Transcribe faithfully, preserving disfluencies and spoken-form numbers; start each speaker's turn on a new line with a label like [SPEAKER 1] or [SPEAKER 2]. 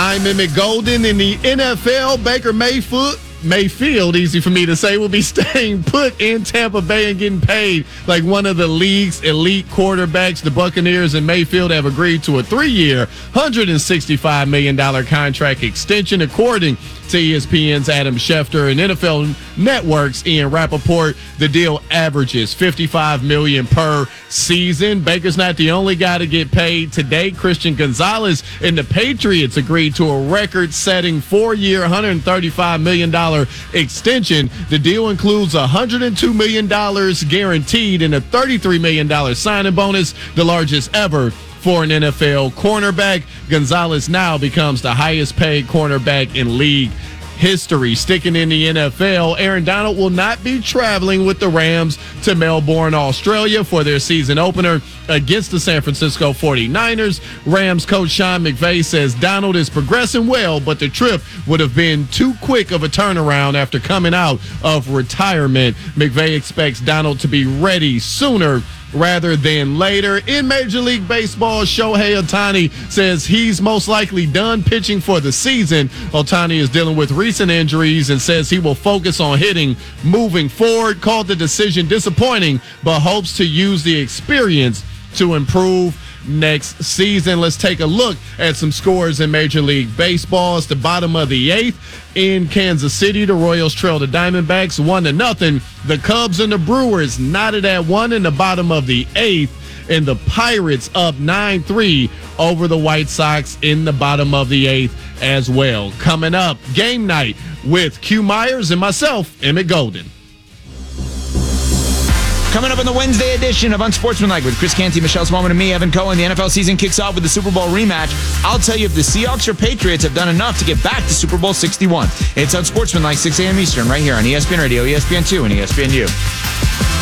[SPEAKER 1] I'm Emmett Golden. In the N F L, Baker Mayfield, Mayfield, easy for me to say, will be staying put in Tampa Bay and getting paid like one of the league's elite quarterbacks. The Buccaneers and Mayfield have agreed to a three-year, one hundred sixty-five million dollars contract extension, according to E S P N's Adam Schefter and N F L Network's Ian Rappaport. The deal averages fifty-five million dollars per season. Baker's not the only guy to get paid today. Christian Gonzalez and the Patriots agreed to a record-setting four-year, one hundred thirty-five million dollars extension. The deal includes one hundred two million dollars guaranteed and a thirty-three million dollars signing bonus, the largest ever for an N F L cornerback. Gonzalez now becomes the highest paid cornerback in league history. Sticking in the N F L, Aaron Donald will not be traveling with the Rams to Melbourne, Australia for their season opener against the San Francisco forty-niners. Rams coach Sean McVay says Donald is progressing well, but the trip would have been too quick of a turnaround after coming out of retirement. McVay expects Donald to be ready sooner rather than later. In Major League Baseball, Shohei Ohtani says he's most likely done pitching for the season. Ohtani is dealing with recent injuries and says he will focus on hitting moving forward. Called the decision disappointing, but hopes to use the experience to improve next season. Let's take a look at some scores in Major League Baseball. It's the bottom of the eighth in Kansas City. The Royals trail the Diamondbacks one to nothing. The Cubs and the Brewers knotted at one in the bottom of the eighth, and the Pirates up nine three over the White Sox in the bottom of the eighth as well. Coming up, game night with Q Myers and myself, Emmett Golden.
[SPEAKER 2] Coming up on the Wednesday edition of Unsportsmanlike with Chris Canty, Michelle Smallman, and me, Evan Cohen. The N F L season kicks off with the Super Bowl rematch. I'll tell you if the Seahawks or Patriots have done enough to get back to Super Bowl sixty-one. It's Unsportsmanlike, six a.m. Eastern, right here on E S P N Radio, E S P N two, and E S P N U.